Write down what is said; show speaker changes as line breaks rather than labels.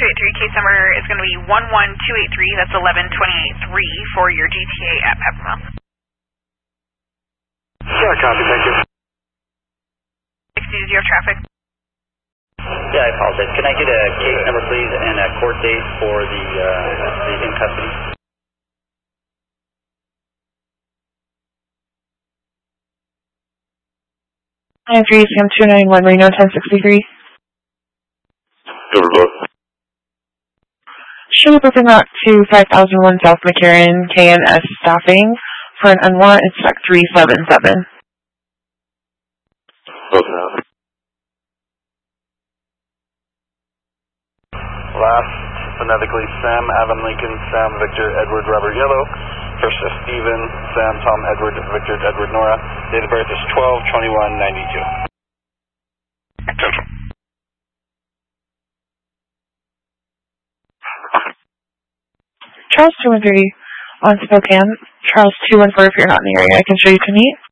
case number is going to be 11283. That's 1128.3 for your GTA at Peppermill.
Yeah, copy, thank you.
60, do you have traffic?
Yeah, I apologize. Can I get a case number, please, and a court date for the in custody?
I have 3 Sam 291 Reno 1063. Should be booking out to 5001 South McCarran KNS staffing for an unwanted spec 377.
Booking out. Last, phonetically, Sam, Adam Lincoln, Sam, Victor, Edward, Robert Yellow. First is Stephen, Sam, Tom, Edward, Victor, Edward, Nora. Date of birth is 12/21/92. Attention.
Charles 213 on Spokane. Charles 214 if you're not in the area. I can show you to meet.